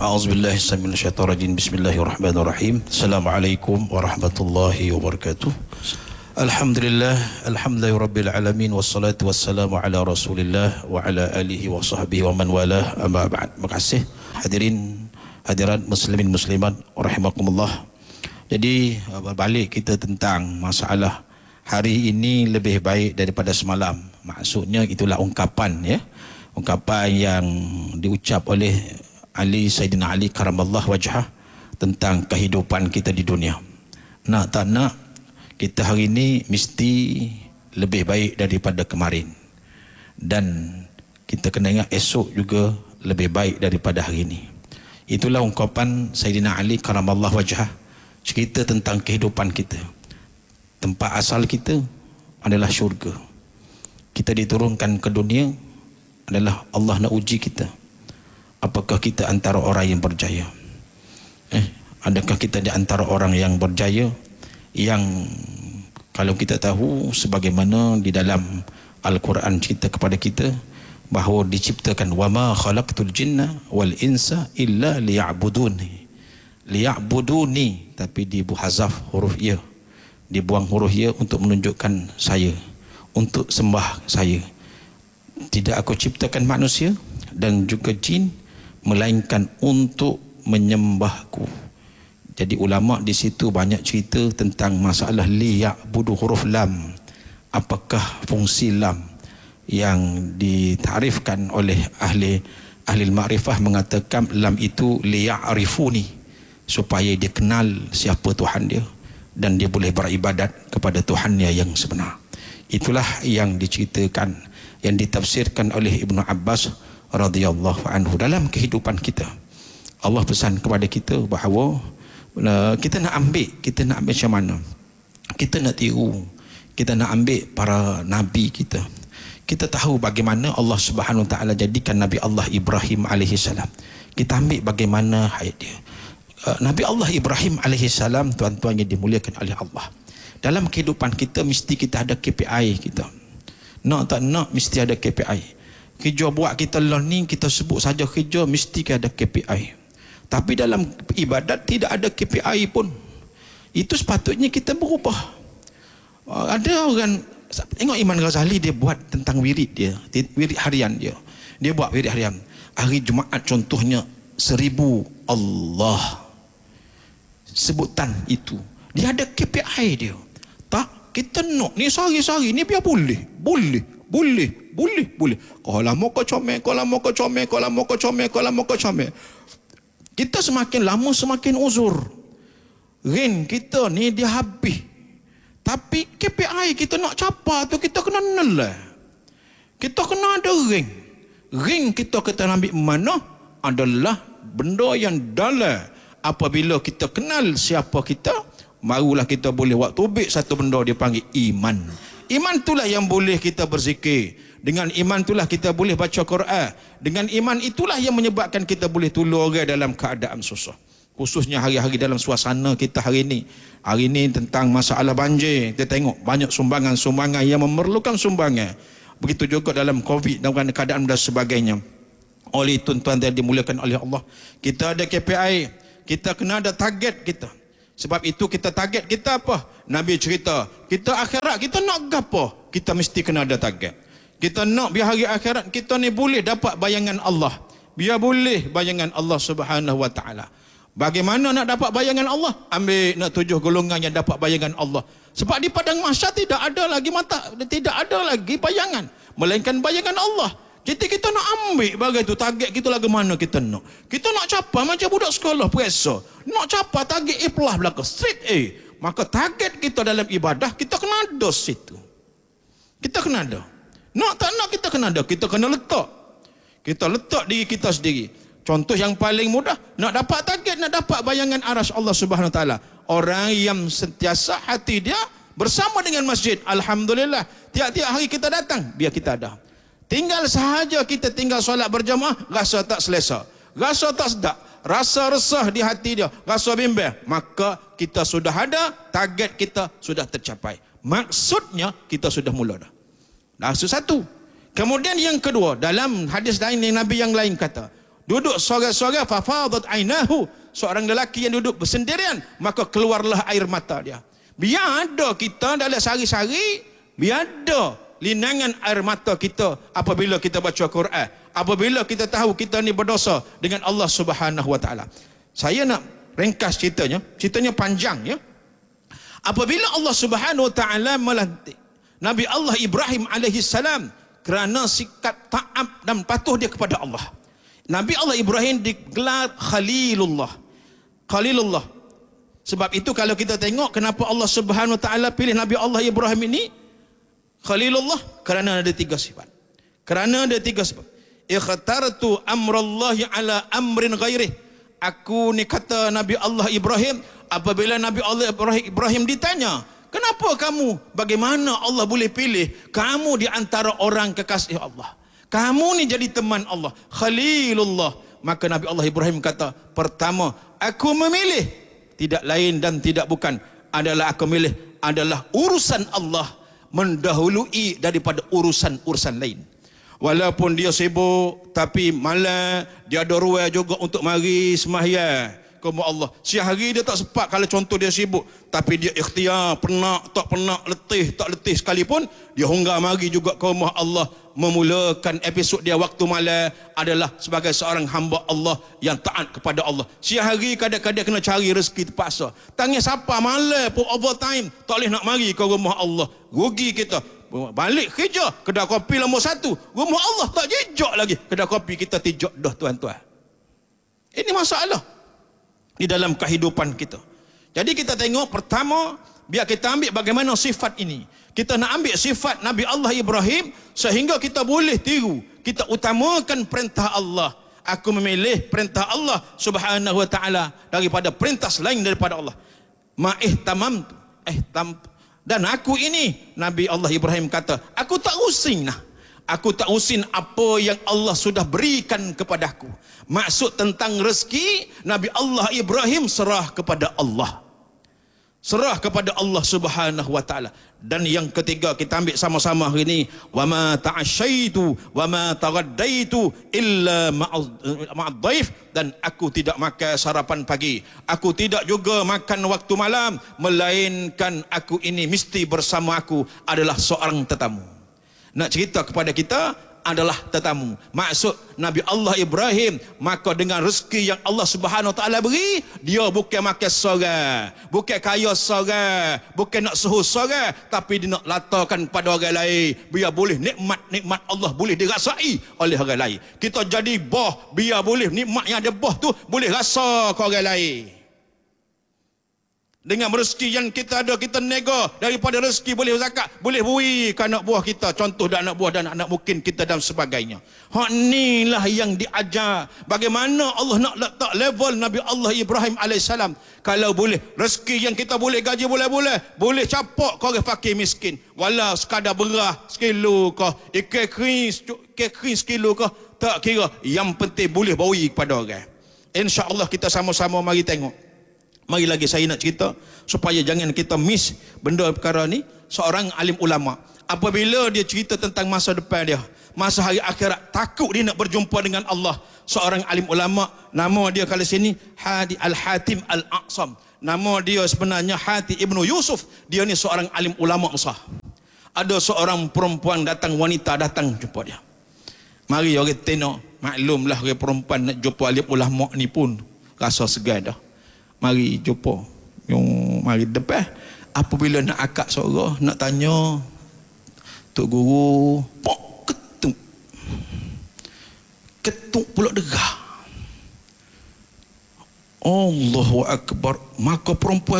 A'udzubillahi minasyaitonir rajim. Bismillahirrahmanirrahim. Assalamualaikum warahmatullahi wabarakatuh. Alhamdulillah, alhamdulillahirabbil alamin, wassalatu wassalamu ala Rasulillah wa ala alihi wa sahbihi wa man walah. Amma ba'd. Terima kasih hadirat muslimin muslimat rahimakumullah. Jadi berbalik kita tentang masalah hari ini lebih baik daripada semalam. Maksudnya itulah ungkapan, ya. Ungkapan yang diucap oleh Sayyidina Ali karamallah wajhah tentang kehidupan kita di dunia. Nak tak nak, kita hari ini mesti lebih baik daripada kemarin. Dan kita kena ingat esok juga lebih baik daripada hari ini. Itulah ungkapan Sayyidina Ali karamallah wajhah, cerita tentang kehidupan kita. Tempat asal kita adalah syurga. Kita diturunkan ke dunia adalah Allah nak uji kita. Apakah kita antara orang yang berjaya? Adakah kita di antara orang yang berjaya, yang kalau kita tahu sebagaimana di dalam Al-Quran cerita kepada kita bahawa diciptakan wama khalaqtul jinna wal insa illa liya'buduni. Liya'buduni, tapi dibuhazaf huruf ya, dibuang huruf ya untuk menunjukkan saya, untuk sembah saya. Tidak aku ciptakan manusia dan juga jin melainkan untuk menyembahku. Jadi ulama di situ banyak cerita tentang masalah liya'budu, huruf lam. Apakah fungsi lam yang ditarifkan oleh ahli ma'rifah, mengatakan lam itu liya'rifuni, supaya dia kenal siapa Tuhan dia dan dia boleh beribadat kepada Tuhannya yang sebenar. Itulah yang diceritakan, yang ditafsirkan oleh Ibnu Abbas radhiyallahu anhu dalam kehidupan kita. Allah pesan kepada kita bahawa kita nak ambil macam mana? Kita nak tiru, kita nak ambil para nabi kita. Kita tahu bagaimana Allah Subhanahu Wa Taala jadikan Nabi Allah Ibrahim alaihi salam. Kita ambil bagaimana hayat dia. Nabi Allah Ibrahim alaihi salam, tuan-tuan yang dimuliakan oleh Allah. Dalam kehidupan kita mesti kita ada KPI kita. Nak tak nak mesti ada KPI. Kerja buat kita learning, kita sebut saja kerja, mesti ada KPI. Tapi dalam ibadat tidak ada KPI pun. Itu sepatutnya kita berubah. Ada orang, tengok Imam Ghazali, dia buat tentang wirid dia, wirid harian dia. Dia buat wirid harian. Hari Jumaat contohnya 1000 Allah. Sebutan itu. Dia ada KPI dia. Tak, kita nak ni sehari-sehari ni biar boleh. Kalau mau comel. Kita semakin lama semakin uzur. Rin kita ni dia habis. Tapi KPI kita nak capai tu kita kena nilai. Kita kena ada ring. Ring kita ambil mana adalah benda yang dalam. Apabila kita kenal siapa kita, barulah kita boleh buat tubik satu benda dia panggil iman. Iman itulah yang boleh kita berzikir. Dengan iman itulah kita boleh baca Quran. Dengan iman itulah yang menyebabkan kita boleh tolong orang dalam keadaan susah. Khususnya hari-hari dalam suasana kita hari ini. Hari ini tentang masalah banjir. Kita tengok banyak sumbangan-sumbangan yang memerlukan sumbangan. Begitu juga dalam COVID dan keadaan dan sebagainya. Oleh tuan-tuan yang dimuliakan oleh Allah, kita ada KPI. Kita kena ada target kita. Sebab itu kita target kita apa? Nabi cerita, kita akhirat kita nak gapo? Kita mesti kena ada target. Kita nak biar hari akhirat kita ni boleh dapat bayangan Allah. Biar boleh bayangan Allah Subhanahu Wa Taala. Bagaimana nak dapat bayangan Allah? Ambil nak 7 golongan yang dapat bayangan Allah. Sebab di padang mahsyar tidak ada lagi bayangan, melainkan bayangan Allah. Kita nak ambil bagai tu target kita lagu mana kita nak. Kita nak capai macam budak sekolah periksa. Nak capai target A+ belakang, straight A. Maka target kita dalam ibadah kita kena ada situ. Kita kena ada. Nak tak nak kita kena ada. Kita kena letak. Kita letak diri kita sendiri. Contoh yang paling mudah, nak dapat target, nak dapat bayangan arasy Allah Subhanahu Wa Taala. Orang yang sentiasa hati dia bersama dengan masjid. Alhamdulillah. Tiap-tiap hari kita datang, biar kita ada. Tinggal sahaja kita tinggal solat berjamaah, rasa tak selesa, rasa tak sedap, rasa resah di hati dia, rasa bimbang, maka kita sudah ada, target kita sudah tercapai. Maksudnya kita sudah mula dah. Itu satu. Kemudian yang kedua, dalam hadis lain yang Nabi yang lain kata, duduk sorang-sorang, fafadat ainahu, seorang lelaki yang duduk bersendirian, maka keluarlah air mata dia. Biar ada kita dalam sehari-hari, biar ada linangan air mata kita apabila kita baca Quran, apabila kita tahu kita ni berdosa dengan Allah Subhanahu wa taala. Saya nak ringkas ceritanya panjang ya. Apabila Allah Subhanahu wa taala melantik Nabi Allah Ibrahim alaihi salam kerana sikap taat dan patuh dia kepada Allah, Nabi Allah Ibrahim digelar Khalilullah. Khalilullah. Sebab itu kalau kita tengok kenapa Allah Subhanahu wa taala pilih Nabi Allah Ibrahim ini Khalilullah, kerana ada 3 sifat. Kerana ada 3 sifat. Ikhtartu amrallahi ala amrin ghairih. Aku ni kata Nabi Allah Ibrahim, apabila Nabi Allah Ibrahim ditanya, kenapa kamu, bagaimana Allah boleh pilih kamu di antara orang kekasih Allah, kamu ni jadi teman Allah, Khalilullah. Maka Nabi Allah Ibrahim kata, pertama, aku memilih tidak lain dan tidak bukan adalah aku milih adalah urusan Allah mendahului daripada urusan-urusan lain. Walaupun dia sibuk, tapi malam dia ada ruang juga untuk mari sembahyang kepada Allah. Siang hari dia tak sempat, kalau contoh dia sibuk, tapi dia ikhtiar, penat, tak penat, letih, tak letih sekalipun, dia honggar mari juga ke rumah Allah. Memulakan episod dia waktu malam adalah sebagai seorang hamba Allah yang taat kepada Allah. Siang hari kadang-kadang kena cari rezeki terpaksa. Tangis siapa malam pun overtime, tak boleh nak mari ke rumah Allah. Rugi kita. Balik kerja, kedai kopi nombor 1, rumah Allah tak jejak lagi, kedai kopi kita tijak dah tuan-tuan. Ini masalah di dalam kehidupan kita. Jadi kita tengok pertama, biar kita ambil bagaimana sifat ini. Kita nak ambil sifat Nabi Allah Ibrahim sehingga kita boleh tiru. Kita utamakan perintah Allah. Aku memilih perintah Allah Subhanahu wa taala daripada perintah selain daripada Allah. Dan aku ini, Nabi Allah Ibrahim kata, aku tak using lah. Aku tak using apa yang Allah sudah berikan kepadaku. Maksud tentang rezeki, Nabi Allah Ibrahim serah kepada Allah. Serah kepada Allah Subhanahu wa taala. Dan yang ketiga kita ambil sama-sama hari ini, wa ma ta'asyaitu wa ma taghaddaitu illa ma'ad dhaif, dan aku tidak makan sarapan pagi, aku tidak juga makan waktu malam, melainkan aku ini mesti bersama aku adalah seorang tetamu. Nak cerita kepada kita adalah tetamu. Maksud Nabi Allah Ibrahim, maka dengan rezeki yang Allah Subhanahu wa taala beri, dia bukan makan seorang, bukan kaya seorang, bukan nak suhu seorang, tapi dia nak latakan pada orang lain, biar boleh nikmat Allah boleh dirasai oleh orang lain. Kita jadi boh, biar boleh nikmat yang ada boh tu boleh rasa ke orang lain. Dengan rezeki yang kita ada, kita nego daripada rezeki boleh zakat, boleh beri ke anak buah kita, contoh dan anak buah dan anak mungkin kita dan sebagainya. Hak inilah yang diajar. Bagaimana Allah nak letak level Nabi Allah Ibrahim AS. Kalau boleh, rezeki yang kita boleh gaji boleh capak ke orang fakir miskin, walau sekadar beras sekilo ke, ikan kering sekilo ke, tak kira, yang penting boleh beri kepada orang. InsyaAllah kita sama-sama mari tengok. Mari lagi saya nak cerita supaya jangan kita miss benda perkara ni. Seorang alim ulama, apabila dia cerita tentang masa depan dia, masa hari akhirat, takut dia nak berjumpa dengan Allah. Seorang alim ulama, nama dia kalau sini Al-Hatim Al-Aqsam. Nama dia sebenarnya Hatim Ibnu Yusuf. Dia ni seorang alim ulama besar. Ada seorang perempuan datang, wanita datang jumpa dia. Mari orang tengok, maklumlah orang perempuan nak jumpa alim ulama ni pun rasa segan dah. Mari jumpa, mari depan. Apabila nak akak suara, nak tanya, Tok Guru, pok ketuk pula derah. Allahu Akbar. Maka perempuan